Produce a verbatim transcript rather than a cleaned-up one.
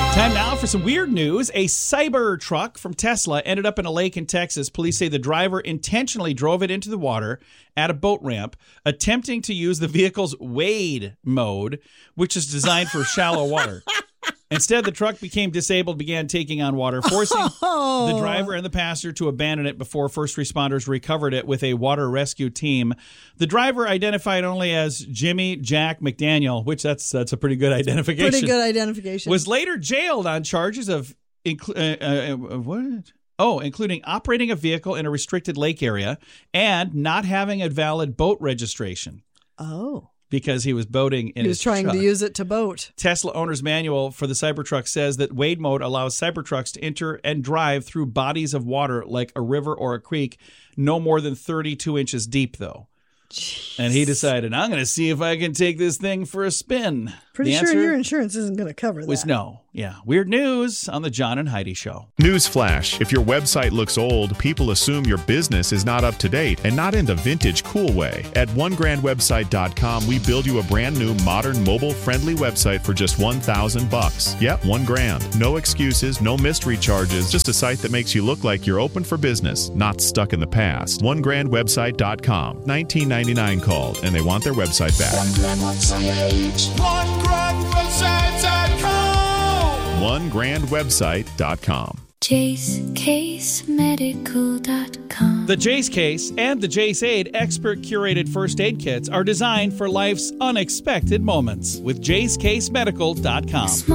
Time now for some weird news. A Cybertruck from Tesla ended up in a lake in Texas. Police say the driver intentionally drove it into the water at a boat ramp, attempting to use the vehicle's wade mode, which is designed for shallow water. Instead, the truck became disabled, began taking on water, forcing oh. the driver and the passenger to abandon it before first responders recovered it with a water rescue team. The driver, identified only as Jimmy Jack McDaniel, which that's that's a pretty good identification. Pretty good identification. Was later jailed on charges of inclu- uh, uh, what? Oh, including operating a vehicle in a restricted lake area and not having a valid boat registration. Oh. Because he was boating in his He was trying truck. to use it to boat. Tesla owner's manual for the Cybertruck says that wade mode allows Cybertrucks to enter and drive through bodies of water like a river or a creek, no more than thirty-two inches deep, though. Jeez. And he decided, I'm going to see if I can take this thing for a spin. Pretty the sure your insurance isn't going to cover that. Was no. Yeah. Weird news on the John and Heidi Show. Newsflash. If your website looks old, people assume your business is not up to date and not in the vintage cool way. At one grand website dot com, we build you a brand new, modern, mobile-friendly website for just one thousand bucks. Yep, one grand. No excuses, no mystery charges, just a site that makes you look like you're open for business, not stuck in the past. one grand website dot com. nineteen ninety-nine called, and they want their website back. one grand website. one grand website dot com. one grand website dot com. Jace Case Medical dot com. The Jace Case and the Jace Aid expert curated first aid kits are designed for life's unexpected moments with Jace Case Medical dot com.